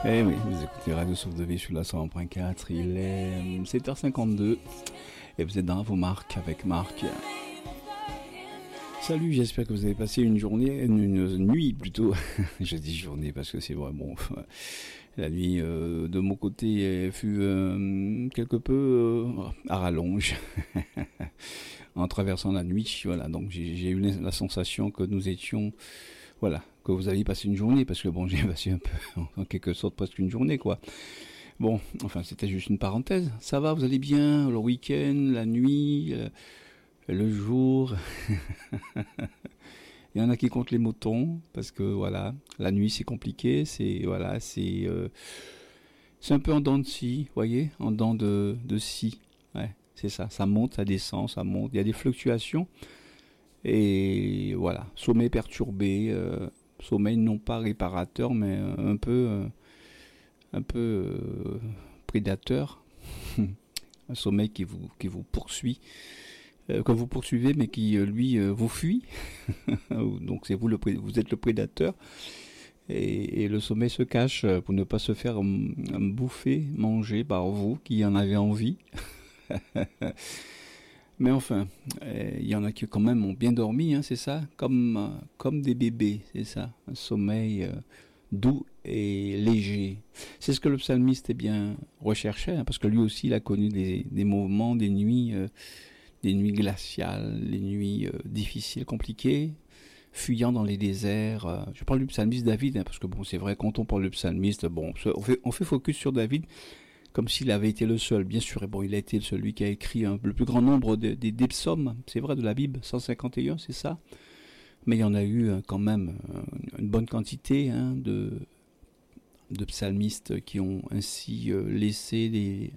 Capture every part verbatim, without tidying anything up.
Eh oui, vous écoutez Radio Souffle de Vie sur la cent un point quatre, il est sept heures cinquante-deux et vous êtes dans vos marques avec Marc. Salut, j'espère que vous avez passé une journée, une, une nuit plutôt, je dis journée parce que c'est vraiment, enfin, la nuit euh, de mon côté fut euh, quelque peu euh, à rallonge en traversant la nuit, voilà, donc j'ai, j'ai eu la sensation que nous étions, voilà, que vous aviez passé une journée, parce que bon, j'ai passé un peu, en quelque sorte, presque une journée, quoi. Bon, enfin, c'était juste une parenthèse. Ça va, vous allez bien, le week-end, la nuit, euh, le jour. Il y en a qui comptent les moutons, parce que voilà, la nuit c'est compliqué, c'est, voilà, c'est, euh, c'est un peu en dents de scie, vous voyez, en dents de, de scie. Ouais, c'est ça, ça monte, ça descend, ça monte, il y a des fluctuations. Et voilà, sommeil perturbé, euh, sommeil non pas réparateur, mais un peu, euh, un peu euh, prédateur, un sommeil qui vous, qui vous poursuit, euh, que vous poursuivez, mais qui euh, lui euh, vous fuit. Donc c'est vous le, vous êtes le prédateur, et, et le sommeil se cache pour ne pas se faire um, bouffer, manger par vous qui en avez envie. Mais enfin, il euh, y en a qui quand même ont bien dormi, hein, c'est ça, comme euh, comme des bébés, c'est ça, un sommeil euh, doux et léger. C'est ce que le psalmiste eh bien recherchait, hein, parce que lui aussi il a connu des, des moments, des nuits, euh, des nuits glaciales, des nuits euh, difficiles, compliquées, fuyant dans les déserts. Euh, je parle du psalmiste David, hein, parce que bon, c'est vrai, quand on parle du psalmiste, bon, on fait, on fait focus sur David, comme s'il avait été le seul, bien sûr. Et bon, il a été celui qui a écrit hein, le plus grand nombre de, de, des psaumes, c'est vrai, de la Bible, cent cinquante et un, c'est ça. Mais il y en a eu quand même une bonne quantité hein, de, de psalmistes qui ont ainsi euh, laissé des,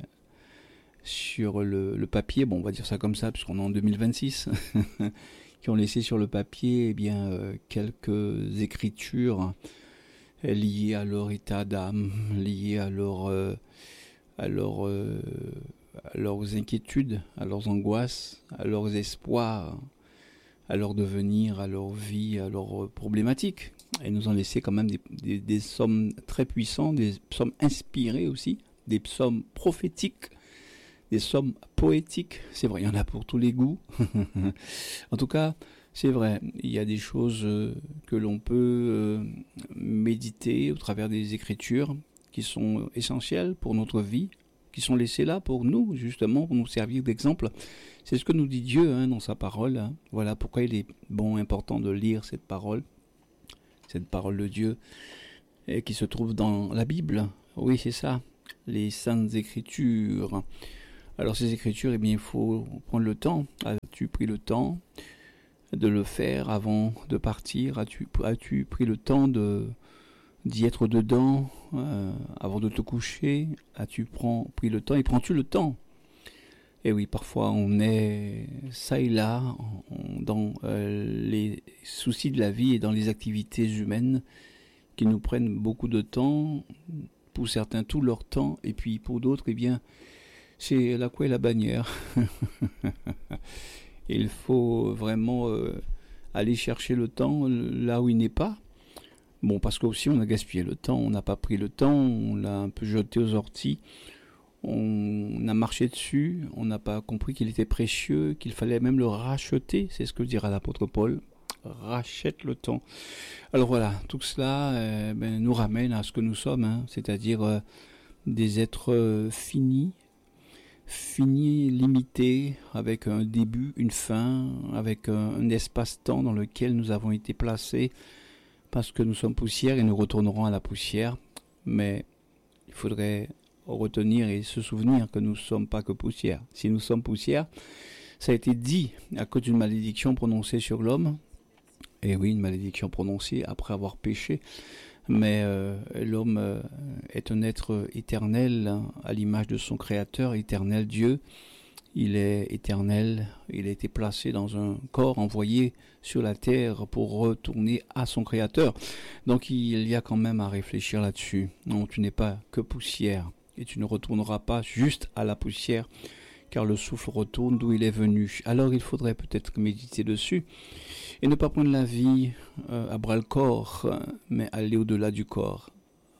sur le, le papier, bon, on va dire ça comme ça, puisqu'on est en deux mille vingt-six, qui ont laissé sur le papier eh bien, euh, quelques écritures liées à leur état d'âme, liées à leur... Euh, à, leur, euh, à leurs inquiétudes, à leurs angoisses, à leurs espoirs, à leur devenir, à leur vie, à leurs problématiques. Et nous ont laissé quand même des, des, des psaumes très puissants, des psaumes inspirés aussi, des psaumes prophétiques, des psaumes poétiques. C'est vrai, il y en a pour tous les goûts. En tout cas, c'est vrai, il y a des choses que l'on peut méditer au travers des Écritures, qui sont essentiels pour notre vie, qui sont laissés là pour nous, justement, pour nous servir d'exemple. C'est ce que nous dit Dieu hein, dans sa parole. Hein. Voilà pourquoi il est bon, important de lire cette parole, cette parole de Dieu, et qui se trouve dans la Bible. Oui, c'est ça, les saintes Écritures. Alors ces Écritures, eh bien, il faut prendre le temps. As-tu pris le temps de le faire avant de partir? As-tu, as-tu pris le temps de... d'y être dedans euh, avant de te coucher? As-tu prends, pris le temps et prends-tu le temps? Et oui, parfois on est ça et là on, dans euh, les soucis de la vie et dans les activités humaines qui nous prennent beaucoup de temps, pour certains tout leur temps, et puis pour d'autres, eh bien, c'est la croix et la bannière. Il faut vraiment euh, aller chercher le temps là où il n'est pas. Bon, parce qu'aussi on a gaspillé le temps, on n'a pas pris le temps, on l'a un peu jeté aux orties, on a marché dessus, on n'a pas compris qu'il était précieux, qu'il fallait même le racheter, c'est ce que dira l'apôtre Paul, rachète le temps. Alors voilà, tout cela euh, ben, nous ramène à ce que nous sommes, hein, c'est-à-dire euh, des êtres euh, finis, finis, limités, avec un début, une fin, avec un, un espace-temps dans lequel nous avons été placés, parce que nous sommes poussière et nous retournerons à la poussière, mais il faudrait retenir et se souvenir que nous ne sommes pas que poussière. Si nous sommes poussière, ça a été dit à cause d'une malédiction prononcée sur l'homme, et oui, une malédiction prononcée après avoir péché, mais euh, l'homme euh, est un être éternel, hein, à l'image de son créateur, éternel Dieu. Il est éternel, il a été placé dans un corps envoyé sur la terre pour retourner à son créateur. Donc il y a quand même à réfléchir là-dessus. Non, tu n'es pas que poussière et tu ne retourneras pas juste à la poussière, car le souffle retourne d'où il est venu. Alors il faudrait peut-être méditer dessus et ne pas prendre la vie euh, à bras le corps, mais aller au-delà du corps.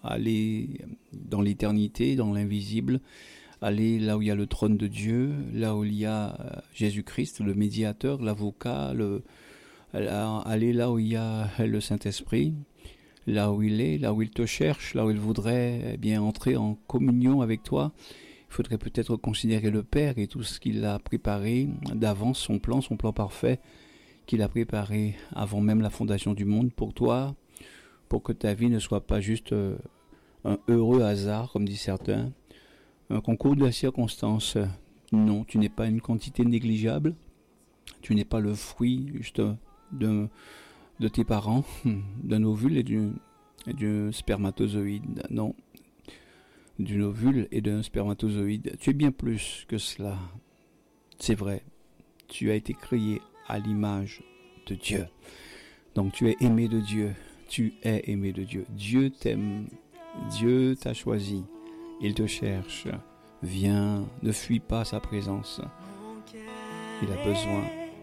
aller dans l'éternité, dans l'invisible, aller là où il y a le trône de Dieu, là où il y a Jésus-Christ, le médiateur, l'avocat, le, aller là où il y a le Saint-Esprit, là où il est, là où il te cherche, là où il voudrait eh bien entrer en communion avec toi. Il faudrait peut-être considérer le Père et tout ce qu'il a préparé d'avance, son plan, son plan parfait, qu'il a préparé avant même la fondation du monde pour toi, pour que ta vie ne soit pas juste un heureux hasard, comme disent certains, un concours de la circonstance. Non, tu n'es pas une quantité négligeable, tu n'es pas le fruit juste de, de tes parents, d'un ovule et d'un, et d'un spermatozoïde. Non, d'une ovule et d'un spermatozoïde. Tu es bien plus que cela. C'est vrai, tu as été créé à l'image de Dieu. Donc tu es aimé de Dieu. Tu es aimé de Dieu. Dieu t'aime. Dieu t'a choisi. Il te cherche. Viens, ne fuis pas sa présence. Il a besoin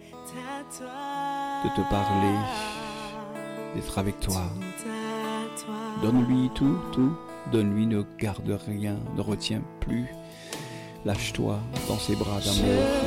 de te parler, d'être avec toi. Donne-lui tout, tout. Donne-lui, ne garde rien, ne retiens plus. Lâche-toi dans ses bras d'amour.